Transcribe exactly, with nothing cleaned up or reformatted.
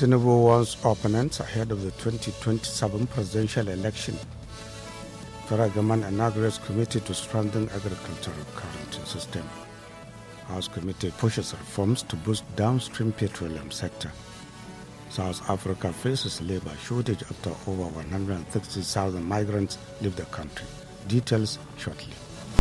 Tinubu warns opponents ahead of the twenty twenty-seven presidential election. Federal government inaugurates committee to strengthen agricultural currency system. House committee pushes reforms to boost downstream petroleum sector. South Africa faces labor shortage after over one hundred sixty thousand migrants leave the country. Details shortly.